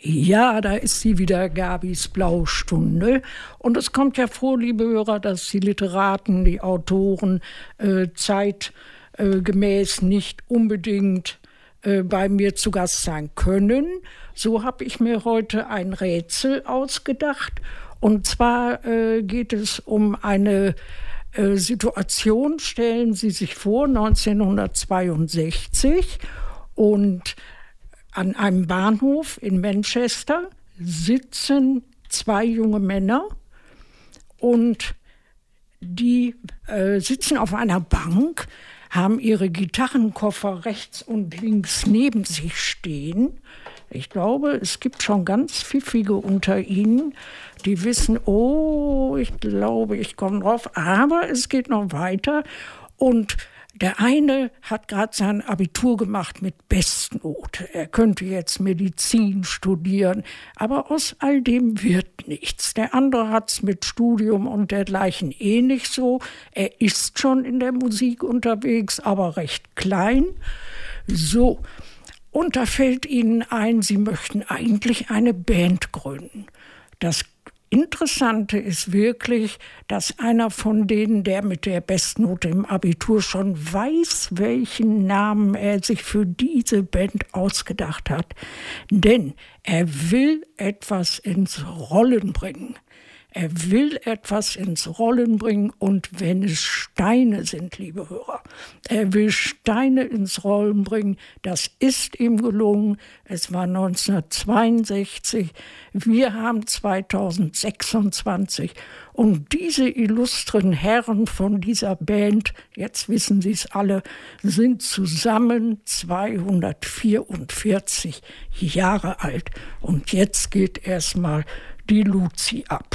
Ja, da ist sie wieder, Gabis Blaustunde. Und es kommt ja vor, liebe Hörer, dass die Literaten, die Autoren zeitgemäß nicht unbedingt bei mir zu Gast sein können. So habe ich mir heute ein Rätsel ausgedacht. Und zwar geht es um eine Situation, stellen Sie sich vor, 1962 und an einem Bahnhof in Manchester sitzen zwei junge Männer und die sitzen auf einer Bank, haben ihre Gitarrenkoffer rechts und links neben sich stehen. Ich glaube, es gibt schon ganz Pfiffige unter ihnen, die wissen, oh, ich glaube, ich komme drauf. Aber es geht noch weiter. Und der eine hat gerade sein Abitur gemacht mit Bestnote. Er könnte jetzt Medizin studieren, aber aus all dem wird nichts. Der andere hat es mit Studium und dergleichen nicht so. Er ist schon in der Musik unterwegs, aber recht klein. So, und da fällt ihnen ein, sie möchten eigentlich eine Band gründen. Das Interessante ist wirklich, dass einer von denen, der mit der Bestnote im Abitur schon weiß, welchen Namen er sich für diese Band ausgedacht hat. Denn er will etwas ins Rollen bringen. Er will etwas ins Rollen bringen, und wenn es Steine sind, liebe Hörer, er will Steine ins Rollen bringen. Das ist ihm gelungen. Es war 1962. Wir haben 2026. Und diese illustren Herren von dieser Band, jetzt wissen Sie es alle, sind zusammen 244 Jahre alt. Und jetzt geht erstmal die Luzi ab.